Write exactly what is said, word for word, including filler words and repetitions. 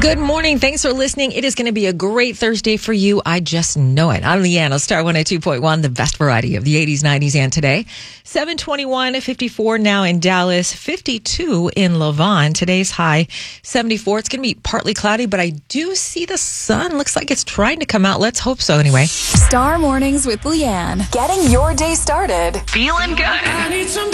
Good morning. Thanks for listening. It is going to be a great Thursday for you. I just know it. I'm Leanna, Star one oh two point one, the best variety of the eighties, nineties, and today. seven twenty-one, fifty-four now in Dallas, fifty-two in Lavon. Today's high, seventy-four. It's going to be partly cloudy, but I do see the sun. Looks like it's trying to come out. Let's hope so anyway. Star Mornings with Leanne. Getting your day started. Feeling good.